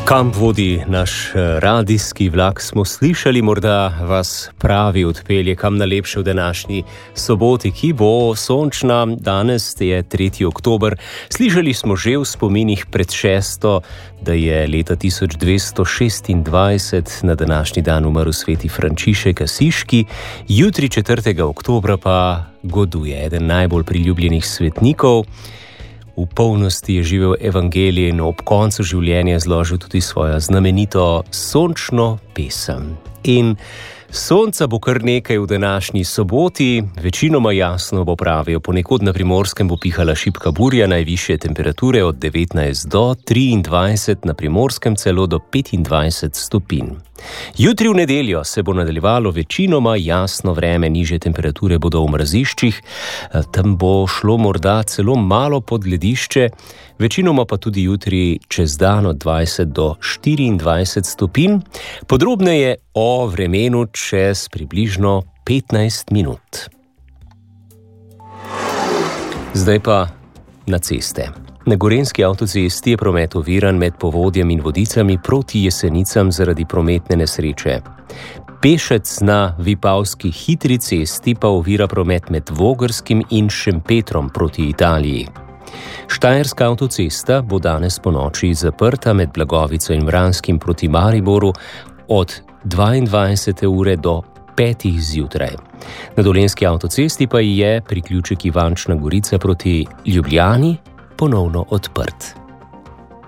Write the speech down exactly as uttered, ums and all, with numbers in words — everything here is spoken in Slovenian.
Kam vodi naš radijski vlak, smo slišali, morda vas pravi odpelje kam najlepše v današnji soboti, ki bo sončna. Danes je tretji oktober. Slišali smo že v spominih pred šesto, da je leta tisoč dvesto šestindvajset na današnji dan umrl sveti Frančišek Asiški. Jutri četrtega oktobra pa goduje eden najbolj priljubljenih svetnikov. V polnosti je živel evangelij in ob koncu življenja zložil tudi svojo znamenito sončno pesem. In sonca bo kar nekaj v današnji soboti, večinoma jasno bo, pravijo, ponekod na Primorskem bo pihala šibka burja, najvišje temperature od devetnajst do triindvajset, na Primorskem celo do petindvajset stopinj. Jutri v nedeljo se bo nadaljevalo večinoma jasno vreme, nižje temperature bodo v mraziščih, tam bo šlo morda celo malo pod ledišče, večinoma pa tudi jutri čez dan od dvajset do štiriindvajset stopinj. Podrobneje o vremenu čez približno petnajst minut. Zdaj pa na ceste. Na Gorenjski avtocesti je promet oviran med Povodjem in Vodicami proti Jesenicam zaradi prometne nesreče. Pešec na Vipavski hitri cesti pa ovira promet med Vogrskim in Šempetrom proti Italiji. Štajerska avtocesta bo danes ponoči zaprta med Blagovico in Vranskim proti Mariboru od dvaindvajsete ure do petih zjutraj. Na Dolenjski avtocesti pa je priključek Ivančna Gorica proti Ljubljani ponovno odprt.